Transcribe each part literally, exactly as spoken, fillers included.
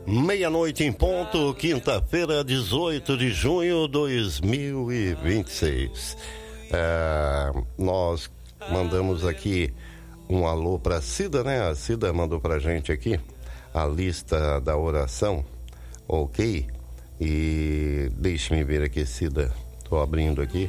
Meia-noite em ponto, quinta-feira, dezoito de junho de dois mil e vinte e seis. É, nós mandamos aqui um alô para a Cida, né? A Cida mandou pra gente aqui a lista da oração, ok? E deixe-me ver aqui, Cida. Tô abrindo aqui.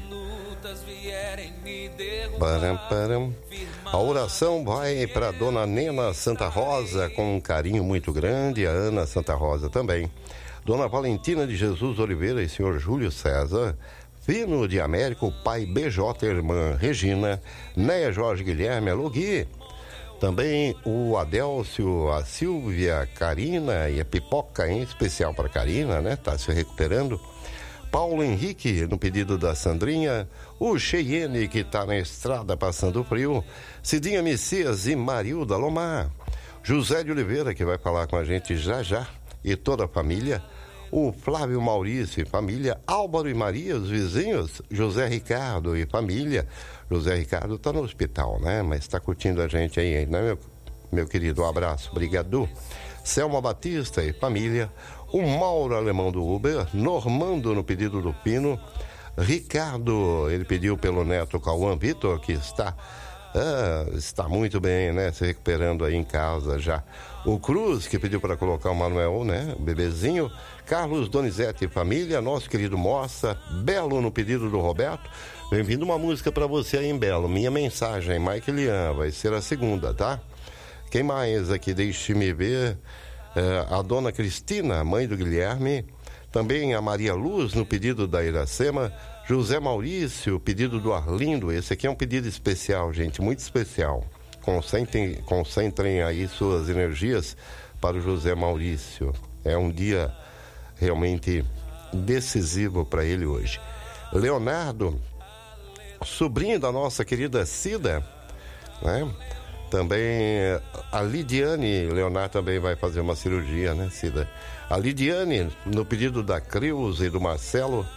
Param, param. A oração vai para Dona Nena Santa Rosa com um carinho muito grande, a Ana Santa Rosa também, Dona Valentina de Jesus Oliveira e senhor Júlio César, Fino de Américo, pai B J, irmã Regina, Néia Jorge Guilherme, alô Gui, também o Adélcio, a Silvia, Karina e a Pipoca, em especial para Karina, né? Tá se recuperando. Paulo Henrique, no pedido da Sandrinha, o Cheyenne, que está na estrada passando frio, Cidinha Messias e Marilda Lomar, José de Oliveira, que vai falar com a gente já já, e toda a família, o Flávio Maurício e família, Álvaro e Maria, os vizinhos, José Ricardo e família. José Ricardo está no hospital, né? Mas está curtindo a gente aí, né, meu, meu querido? Um abraço, obrigado. Selma Batista e família, o Mauro Alemão do Uber, Normando no pedido do Pino, Ricardo, ele pediu pelo neto Cauã Vitor, que está, ah, está muito bem, né, se recuperando aí em casa já. O Cruz, que pediu para colocar o Manuel, né, o bebezinho, Carlos Donizete e família, nosso querido Moça, Belo no pedido do Roberto. Bem-vindo uma música para você aí em Belo, Minha Mensagem, Mike Lian, vai ser a segunda, tá? Quem mais aqui? Deixe-me ver. É, a dona Cristina, mãe do Guilherme. Também a Maria Luz, no pedido da Iracema. José Maurício, pedido do Arlindo. Esse aqui é um pedido especial, gente, muito especial. Concentrem, concentrem aí suas energias para o José Maurício. É um dia realmente decisivo para ele hoje. Leonardo, sobrinho da nossa querida Cida, né? Também a Lidiane, Leonardo também vai fazer uma cirurgia, né, Cida? A Lidiane, no pedido da Creus e do Marcelo.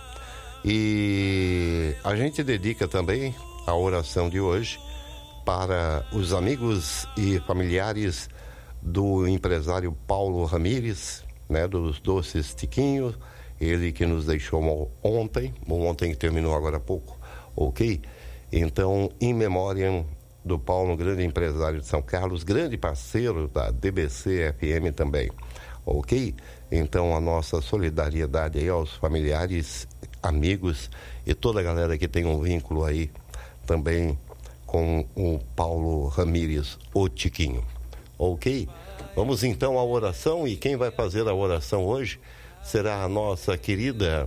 E a gente dedica também a oração de hoje para os amigos e familiares do empresário Paulo Ramires, né, dos Doces Tiquinho, ele que nos deixou ontem, ontem que terminou agora há pouco, ok? Então, em memória do Paulo, um grande empresário de São Carlos, grande parceiro da D B C F M também, ok? Então a nossa solidariedade aí aos familiares, amigos e toda a galera que tem um vínculo aí também com o Paulo Ramires, o Tiquinho, ok? Vamos então à oração, e quem vai fazer a oração hoje será a nossa querida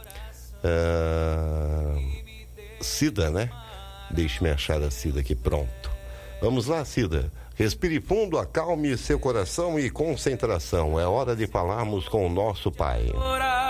uh, Cida, né? Deixe-me achar a Cida aqui, pronto. Vamos lá, Cida. Respire fundo, acalme seu coração e concentração. É hora de falarmos com o nosso Pai.